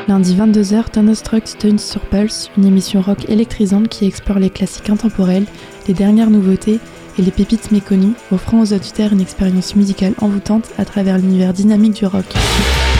Lundi 22h, Thunderstruck Tunes sur Pulse, une émission rock électrisante qui explore les classiques intemporels, les dernières nouveautés et les pépites méconnues, offrant aux auditeurs une expérience musicale envoûtante à travers l'univers dynamique du rock.